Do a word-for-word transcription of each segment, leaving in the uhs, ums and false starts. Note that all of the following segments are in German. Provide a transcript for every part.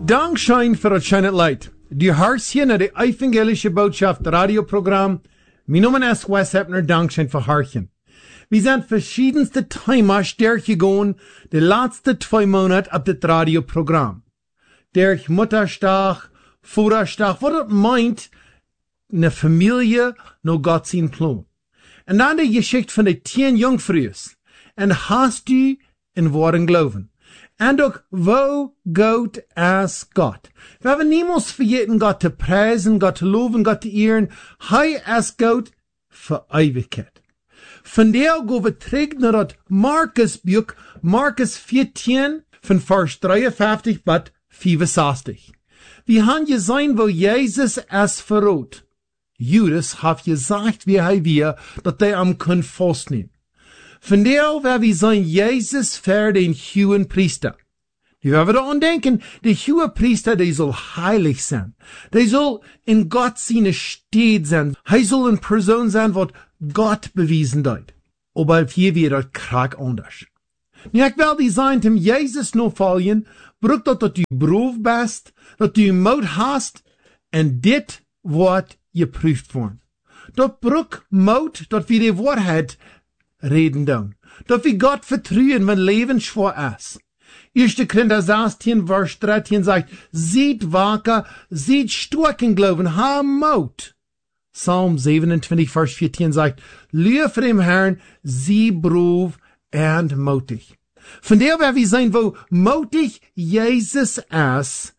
Dankschein für das schöne Leid. Die hörst hier nach der evangelische Botschaft Radioprogramm. Mein Name ist Wes Heppner, Dankschein für Harchen. Wir sind verschiedenste Themen durchgegangen, die letzten zwei Monate ab das Radioprogramm. Durch Mutterstag, Vaterstag, was das meint, eine Familie, no Gott sein Plan. Und dann die Geschichte von den zehn Jungfrüs. Und hast du in Worten glauben. Und auch, wo geht es Gott? Wir haben niemals vergessen, Gott zu preisen, Gott zu loben, Gott zu ehren. Hei es Gott für Ewigkeit. Von der gehen wir zurück nach das Markus-Buch, Markus vierzehn, von Vers dreiundfünfzig bis fünfundsechzig. Wir haben gesehen, wo Jesus es verrät. Judas hat gesagt, wie er wir, dass er am können festnehmen. Von der werden wir sein, Jesus für den hohen Priester. Die werden wir daran denken, der hohe Priester, der soll heilig sein. Der soll in Gott seine Stätte sein. Er soll eine Person sein, was Gott bewiesen hat. Aber hier wird das krank anders. Nu, ich will die sein, dem Jesus noch folgen, braucht dat, dat du brav bist, dat du Mut hast, und dit wird geprüft worden. Dat braucht Mut, dat wir die Wahrheit reden dann. Dat wir Gott vertrauen, wenn Leben schwer ist. erster Korinther sechzehn, Vers dreizehn sagt, seid wacker, seid stark in Glauben, ha Mut. Psalm siebenundzwanzig, Vers vierzehn sagt, lief für den Herrn, sie brav und mutig. Von der werden wir sein, wo mutig Jesus ist,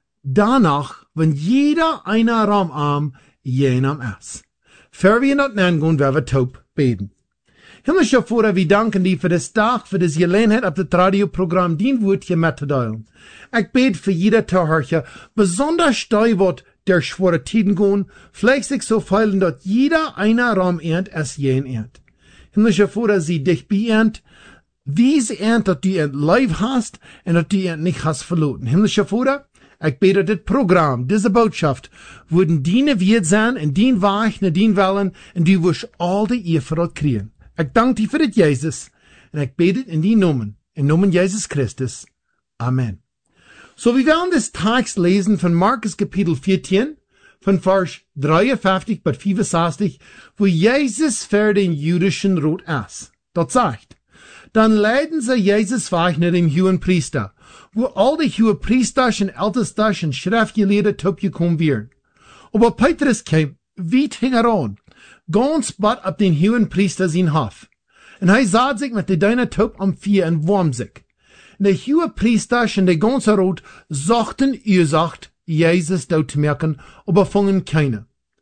danach, wenn jeder einer Raum am, jenem ist. Für wir not nennen, werden wir taub beten. Himmlischer Vater, wir danken dir für das Tag, für das Gelegenheit auf das Radioprogramm, den Wort hier mitzuteilen. Ich bete für jeder Zuhörer, besonders die, wat der schwere Tiden gehen, vielleicht sich so feilen, dass jeder einer Raum ernt, als jen ernt. Himmlischer Vater, sie dich beernt, wie sie ernt, dass du ernt live hast, und dass du ernt nicht hast verloren. Himmlischer Vater, ich bete, das Programm, diese Botschaft, würden diene wird sein, in dien Weich, in dien Wellen, und du wirst all die Ehrfurcht kriegen. Ich danke dir für das Jesus, und ich bete in die Namen, in Namen Jesus Christus. Amen. So, wir werden das Text lesen von Markus Kapitel vierzehn, von Vers dreiundfünfzig bis fünfundsechzig, wo Jesus für den jüdischen Rat ist. Dort sagt, dann leiten sie Jesus weg nach dem hohen Priester, wo all die hohen Priester und Älteste und Schriftgelehrte topgekommen werden. Aber Petrus kam, wie hing er an, ganz bad ab den hohen Priester sein Hof. Und er sah sich mit der deiner Taub am Vier und warm sich. Und der hohe Priester und der ganze Rot suchten Ursacht, Jesus dort zu merken, aber fanden keine.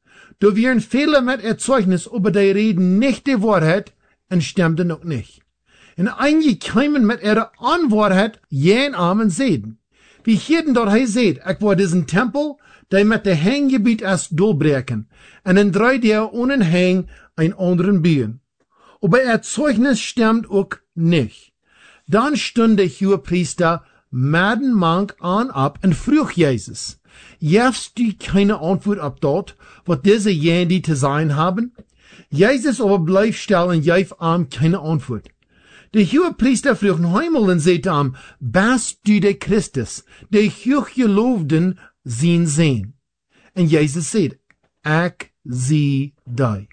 Da wären viele mit Erzeugnis, aber die reden nicht die Wahrheit und stimmten noch nicht. Und einige kämen mit ihrer Anwahrheit jen Amen sehen. Wie hier dort he seht, ich war diesen Tempel, der mit der Hängebiet erst durchbrechen, und in drei der ohne Häng ein anderen bauen. Aber Erzeugnis stimmt auch nicht. Dann stund der hohe Priester Madden Mank an ab und frug Jesus, jefst du keine Antwort ab dort, was diese jen die zu sein haben? Jesus aber bleib still und jef am keine Antwort. Der hohe Priester frug noch einmal und sagte ihm, bist du der Christus, der hochgelobten sein sehen? Und Jesus sagt, ich sie dei.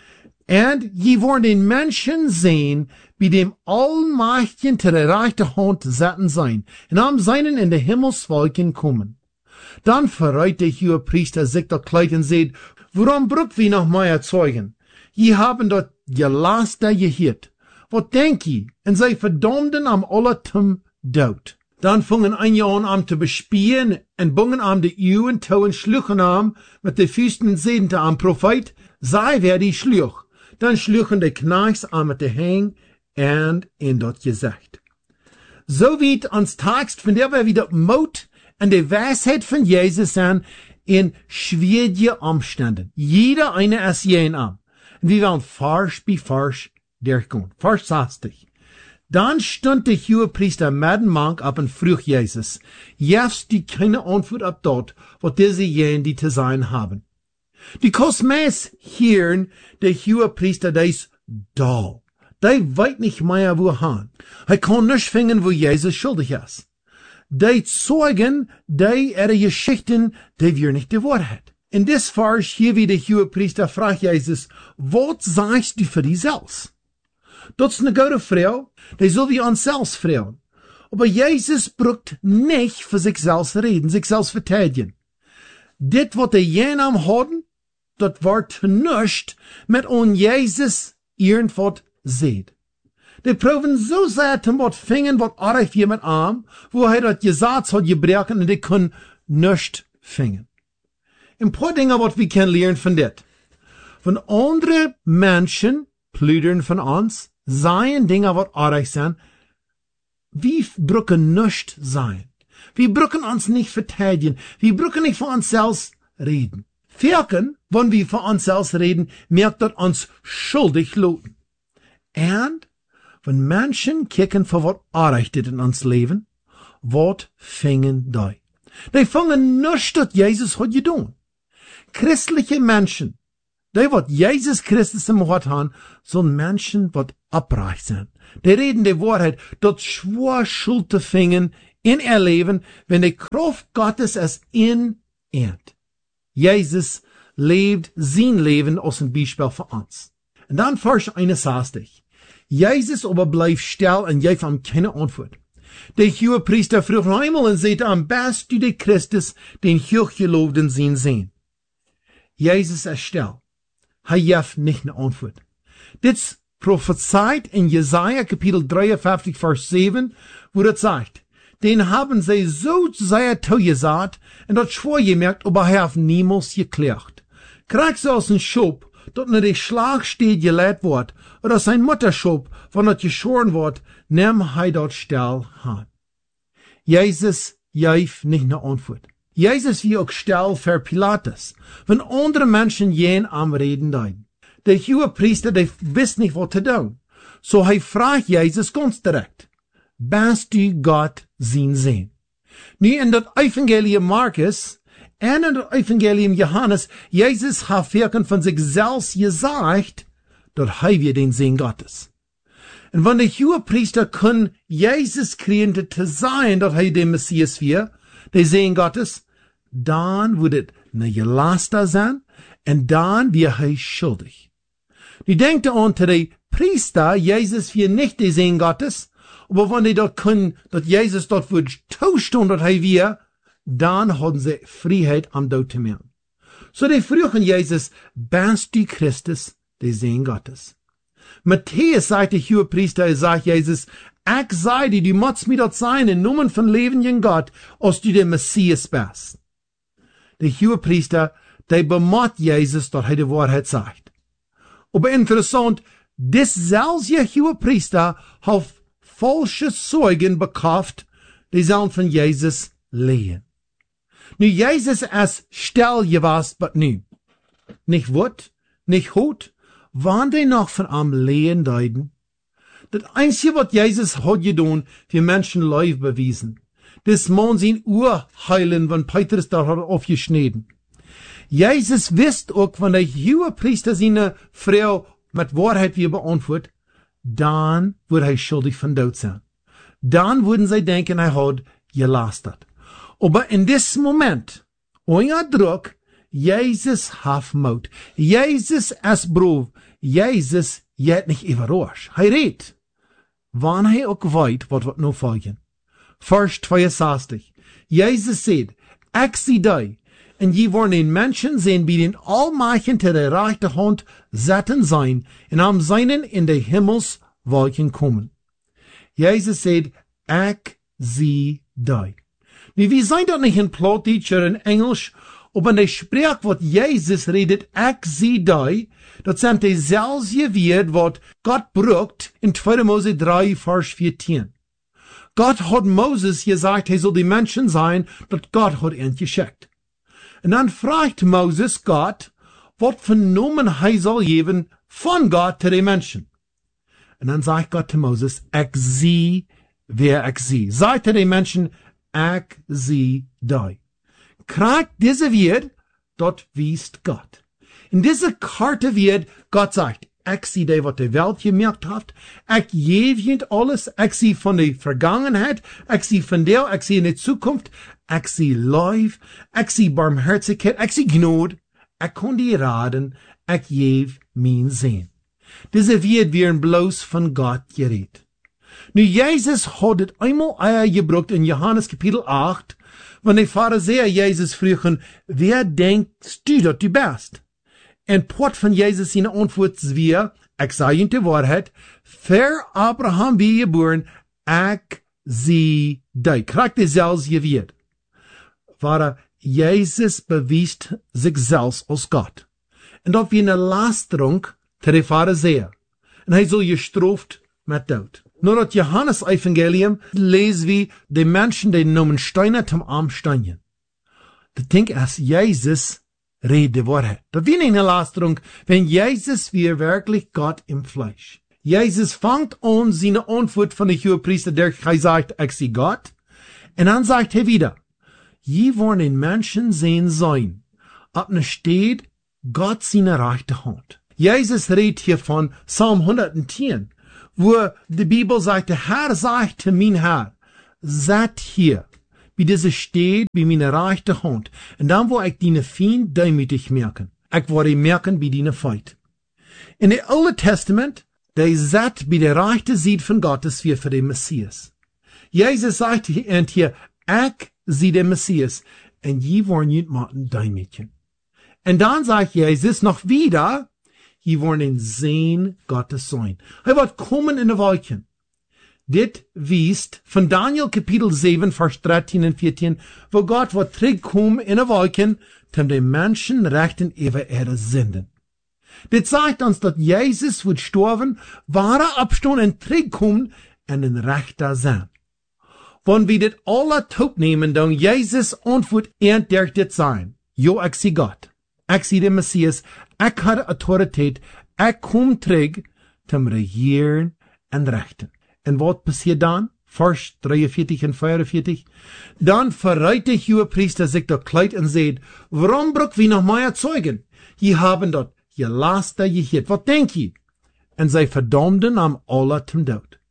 Und je wollen den Menschen sehen, bei dem Allmächtigen zu der rechten Hand satten sein, und am seinen in der Himmelswolken kommen. Dann verreit der hohe Priester sich das Kleid und sagt, warum braucht wir noch mehr erzeugen? Je haben dort gelaster gehört. Was denk je? Und sei verdammten am allertum dood. Dann fingen einige an, am zu bespielen, und bungen am die Uhren, tauen schluchen am, mit den Füßen sehend am Prophet, sei wer die schluch. Dann schluchen die Kneichs am mit der Häng, und in dort gesagt. So wie ans Text, von der wir wieder Mut und die Weisheit von Jesus an, in schwierige Umständen. Jeder eine ist jeden am. Und wir werden Farsch bei Farsch durchgehen. Vers sechzig. Dann stund der hohe Priester Madden Mank ab und frug Jesus, jefst du keine Antwort ab dort, was diese jen die zu sein haben? Die Kosmes hören, der hohe Priester, der ist dull. Der weiß nicht mehr, wo han. Er kann nicht finden, wo Jesus schuldig ist. die Zeugen, die ihre Geschichten, die wir nicht die Wahrheit. In des Vers hier wie der Hohepriester fragt Jesus, was sagst du für dich selbst? Das ist eine gute Frau, die soll wie uns selbst fragen. Aber Jesus braucht nicht für sich selbst reden, sich selbst verteidigen. Dit wat die jenam hadden, dat wordt nichts met on Jesus irgendwas seht. Die proben so sehr zum wat fingen, wat arg jemand arm, wo er dat gesagt hat gebrochen und die können nichts fingen. Ein paar Dinge, wat wir können lernen von dit. Von andere Menschen, plüdern von uns, seien Dinge, wat arg sind, wir brücken nichts sein. Wir brücken uns nicht verteidigen. Wir brücken nicht von uns selbst reden. Vielken, wenn wir von uns selbst reden, merkt dat uns schuldig loten. Und, wenn Menschen kicken für wat arg dit in uns Leben, wat fingen die? Die fangen nichts, dat Jesus hat getan. Christliche Menschen, die wat Jesus Christus im Hart haben, sollen Menschen wat abreich sein. Die reden die Wahrheit, dat schwor Schuld zu fingen in ihr Leben, wenn die Kraft Gottes es in ehrt. Jesus lebt sein Leben als ein Beispiel für uns. Und dann Vers einundsechzig. Jesus aber bleibt still und gibt ihm keine Antwort. Der Hohepriester fragt noch einmal und sagt, am besten du Christus, den Hochgelobten sein sehen. Jesus ist still. Er gibt nicht eine Antwort. Das prophezeit in Jesaja Kapitel dreiundfünfzig, Vers sieben, wo das sagt, den haben sie so sehr zugesagt und dort schwor gemerkt, aber er hat niemals geklärt. Kriegst du aus dem Schub, dort nur die Schlag steht gelehrt wird, oder sein Mutterschub, von dort geschoren wird, nimm er dort still an. Jesus gibt nicht eine Antwort. Jesus wie auch still für Pilatus, wenn andere Menschen jen am Reden deuten. Der Hohepriester, der wisst nicht, was zu tun. So er fragt Jesus ganz direkt, bist du Gott sein sehen? Nu in das Evangelium Markus und in das Evangelium Johannes, Jesus hat wirken von sich selbst gesagt, dass er wir den Sehen Gottes. Und wenn der Hohepriester kann Jesus kriegen, zu sein, dass er der Messias wir, der Sehen Gottes, dann würde es eine Gelaster sein, und dann wäre er schuldig. Nu denkt an zu den Priester, Jesus wir nicht der Sehen Gottes, aber wenn die dort können, dass Jesus dort wird tauscht und dass er wir, dann haben sie Freiheit am Tod zu machen. So die fragen Jesus, bist du Christus, der Sehen Gottes? Matthäus sagt der Hohepriester, er sagt Jesus, ich sei dir, du musst mir dort sein, in Namen von lebenden Gott, als du der Messias bist. Der Hohepriester, der bemacht Jesus, dass er die Wahrheit sagt. Aber interessant, das selbe Hohepriester hat falsche Zeugen bekauft, die sollen von Jesus lehen. Nu, Jesus ist still gewesen, aber nu. Nicht wat, nicht hut, waren die noch von am Lehen deuten? Das Einzige, was Jesus hat getan, für Menschen Leib bewiesen. Das man sein Uhr heilen, wenn Petrus da hat aufgeschnitten. Jesus wisst auch, wenn der Hohepriester seine Frau mit Wahrheit wie beantwortet, dann wird er schuldig von Tod sein. Dann würden sie denken, er hat gelastet. Aber in diesem Moment, ohne Druck, Jesus hat Mut. Jesus ist brav. Jesus geht nicht überrascht. Er redet. Wann er auch weiß, was wird noch folgen. Vers zweiundsechzig. Jesus sagt, ich sehe dich, und je wollen den Menschen sehen, wie den Allmächtigen zu der rechten Hand setzen sein, und am seinen in die Himmelswolken kommen. Jesus sagt, ich sehe dich. Nu, wir sind doch nicht in Plattdeutsch oder in Englisch, aber in der Sprachwort Jesus redet, ich sehe dich, das sind dieselbe Wörter, was Gott braucht in zweiter Mose drei, Vers vierzehn. Gott hat Moses gesagt, er soll die Menschen sein, dass Gott hat ihn geschickt. Und dann fragt Moses Gott, was für Namen er soll geben von Gott zu den Menschen. Und dann sagt Gott zu Moses, ich sehe, wer ich sehe. Sagt zu den Menschen, ich sehe dich. Kriegt diese Wort, dort wiest Gott. In dieser Karte wird Gott sagt, ich zie die, wat die Welt gemerkt hat, ich jewend alles, ich zie von der Vergangenheit, ich zie von der, ich zie in der Zukunft, ich zie Life, ich zie Barmherzigkeit, ich zie Gnade, ich kann die raden, ich jew mein sehen. Diese wird werden bloß von Gott geredet. Nu, Jesus hat het einmal eingebracht in Johannes Kapitel acht, wenn die Pharisäer Jesus fragen, wer denkst du, dass du bist? En Port von Jesus seine Antwort wir, ich sage Ihnen die Wahrheit, für Abraham wie geboren, ich sie die. Krijgt die zelfs geweet. Waar Jesus bewiest sich selbst als Gott. En dat wie eine Lasterung zu den Pharisäer. En hij soll gestraft mit Tod. Nur dat Johannes Evangelium lesen wir die Menschen, die nomen Steine zum Arm steinen. Da denk ich, Jesus redet die Wahrheit. Das wie eine Lasterung, wenn Jesus wie wirklich Gott im Fleisch. Jesus fängt an seine Antwort von der Hohepriester, der sagt, ich sie Gott. Und dann sagt er wieder, je wollen den Menschen sehen sein, ob ne steht, Gott seine rechte Hand. Jesus redet hier von Psalm hundertzehn, wo die Bibel sagt, der Herr sagt zu mein Herr, seid hier, wie diese steht, wie meine rechte Hand. Und dann wo ich deine Feind demütig merken. Ich werde merken, wie deine Feind. In dem Alten Testament, der sat bei der rechten Seite von Gottes wie für den Messias. Jesus sagt hier, ich sehe den Messias, und je wollen nicht machen demütigen. Und dann sagt Jesus noch wieder, je wollen den Sehen Gottes sein. Er wird kommen in der Wolken. Dit wiest von Daniel Kapitel sieben, Vers dreizehn und vierzehn, wo Gott wird zurückkommen in der Wolken, um den Menschen rechten über Erde senden. Dit sagt uns, dass Jesus wird sterben, wahre Abstand und zurückkommen und ein Rechter sein. Wenn wir dit alle taub nehmen, dann Jesus Antwort ehrlich dit sein. Jo, ich sehe Gott. Ich sehe den Messias. Ich habe Autorität. Ich komme zurück zum Regieren und Rechten. Und was passiert dann? Vers dreiundvierzig und vierundvierzig. Dann verreit der Hohepriester sich das Kleid und sagt, warum braucht wir noch mehr Zeugen? Die haben dort gelaster gehört. Was denkt ihr? Und sie verdammten am alle zum Tod.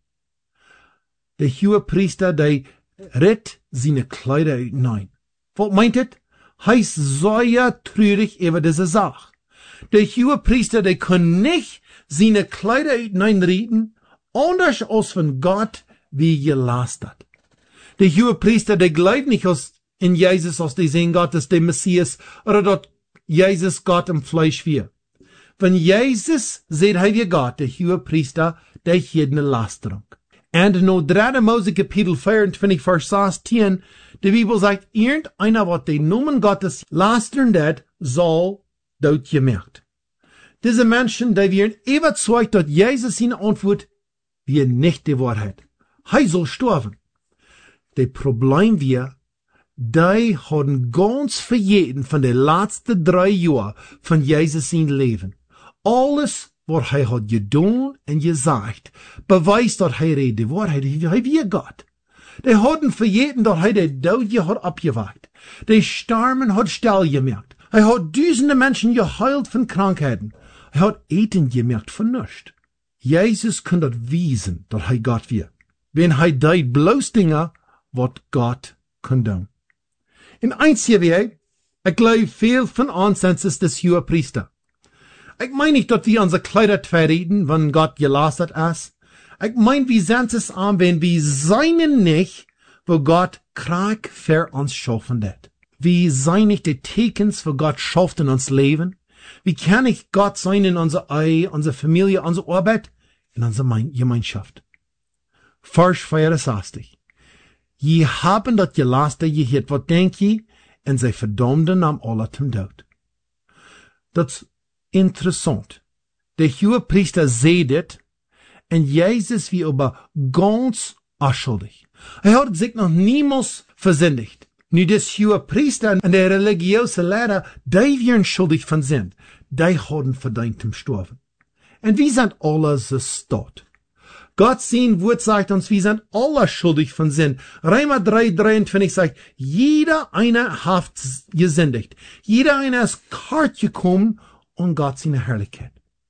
Der Hohepriester, der ritt seine Kleider hinein. Was meint es? Heißt sehr traurig über diese Sache. Der Hohepriester, der kann nicht seine Kleider hineinreden, anders als von Gott wie gelastet. Der Hohepriester, der glaubt nicht aus in Jesus, als der sehen Gott ist der Messias, oder dort Jesus Gott im Fleisch wir. Wenn Jesus sieht, er wie Gott, der Hohepriester, der hat eine Lasterung. Und no dritte Mose Kapitel vierundzwanzig, Vers sechzehn, die Bibel sagt, irgendeiner, was den Namen Gottes lastern dat, soll dort gemerkt. Diese Menschen, die werden überzeugt, dass Jesus ihnen antwortet, wir nicht die Wahrheit. Er soll sterben. Das Problem wir, die haben ganz verjeden von den letzten drei Jahren von Jesus sein Leben. Alles, was er hat getan und gesagt, beweist, dass er die Wahrheit ist. Er wie Gott. Die haben verjeden, dass er die Tod hat abgewagt. Die Starmen hat still gemerkt. Er hat tausende Menschen geheilt von Krankheiten. Er hat Eten gemerkt von nichts. Jesus kann das wiesen, dass er Gott wird. Wenn er deed bloß Dinge, was Gott kann tun. In einziger Weg, ich glaube viel von uns ist des Hohepriester. Ich meine nicht, dass wir unsere Kleider verreden, wenn Gott gelastet ist. Ich meine, wir sind es an, wenn wir seinen nicht, wo Gott Krieg für uns schaffen hat. Wir seien nicht die Tekens, wo Gott schafft in uns Leben. Wie kann ich Gott sein in unser Ei, unsere Familie, unsere Arbeit, in unserer Gemeinschaft? Vers vierundsechzig. Je haben das gelastet gehört, was denkt ihr? Und sie verdammten am alle zum Tod. Das ist interessant. Der Hohepriester sieht das, und Jesus wie aber ganz unschuldig. Er hat sich noch niemals versündigt. Nu des Hohepriester und der religiöse Lehrer, die werden schuldig von sind, die haben verdient zum Sterben. Und wir sind alle so stot. Gott sein Wort sagt uns, wir sind alle schuldig von Sinn. Römer drei, dreiundzwanzig sagt, jeder einer hat gesündigt. Jeder einer ist kalt gekommen und Gott seine Herrlichkeit.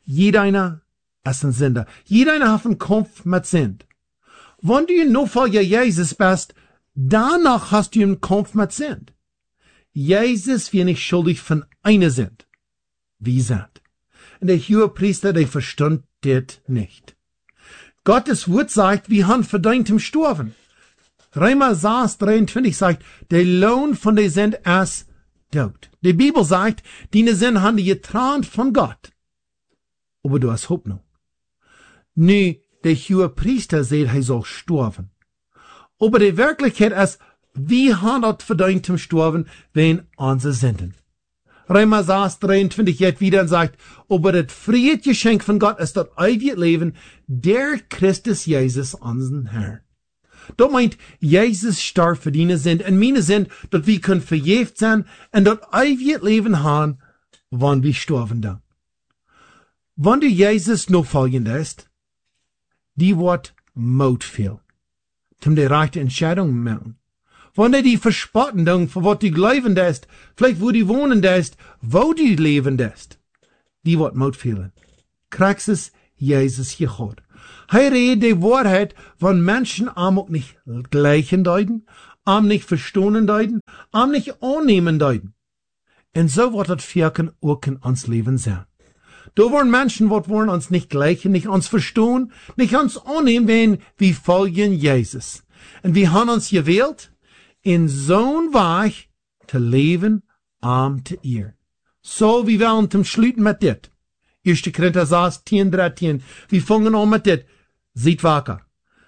Jeder ist ein Sünder. Jeder hat einen Kampf mit Sünd. Wenn du ein Nachfolger Jesus bist, danach hast du einen Kampf mit Sünd. Jesus wird nicht schuldig von einer Sünd. Wie Sünd. Und der Hohepriester, der verstand das nicht. Gottes Wort sagt, wir haben verdient im Sterben. Römer sechs dreiundzwanzig sagt, der Lohn von der Sünd ist Tod. Die Bibel sagt, die Sünden haben die getrennt von Gott. Aber du hast Hoffnung. Nu, der Hohepriester sagt, er soll sterben. Aber die Wirklichkeit ist, wir haben das verdient im Sterben, wegen unsere Sünden. Römer sechs dreiundzwanzig geht wieder und sagt, aber das Friedgeschenk von Gott ist das ewige Leben, der Christus Jesus, unseren Herrn. Das meint, Jesus starb für deine Sünden und meine Sünden, dass wir können verjährt sein und das ewige Leben haben, wann wir sterben dann. Wenn du Jesus nachfolgen lässt, die wird Mut viel. Zum die rechte Entscheidung machen. Wenn du die verspotten, dann, für was du glauben lässt, vielleicht wo du wohnen lässt, wo du leben lässt, die wird Mut fehlen. Kriegst es Jesus gehört. Er redet die Wahrheit, wenn Menschen am auch nicht gleichen deuten, am nicht verstehen deuten, am nicht annehmen deuten. Und so wird das Wirken auch in uns Leben sein. Da wollen Menschen, die wollen uns nicht gleichen, nicht uns verstehen, nicht uns annehmen, wenn wir folgen Jesus. Und wir haben uns gewählt, in so'n Weg zu leben, am zu ihr. So, wir wollen zum Schluten mit dit. erster Korinther sechs, zehn, dreizehn. Wir fangen an mit dit. Seid wacker.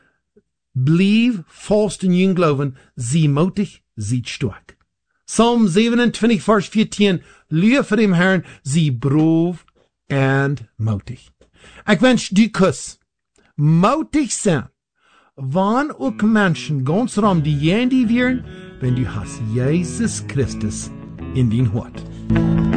Blieb fast in ihren Glauben, sie mutig, seid stark. Psalm siebenundzwanzig, Vers vierzehn. Lief für den Herrn, sie brav und mutig. Ich wünsch du Kuss. Mutig sein. Wann auch Menschen ganz rum die Jändi werden, wenn du hast Jesus Christus in dein Hort.